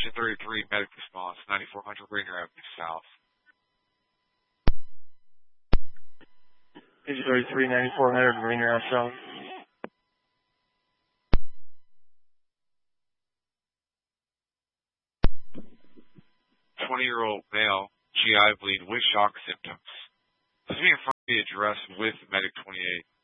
Attention 33, medic response, 9400 Rainier Avenue South. Page 33, 9400 Rainier Avenue South. 20-year-old male, GI bleed with shock symptoms. Please be informed the address with Medic 28.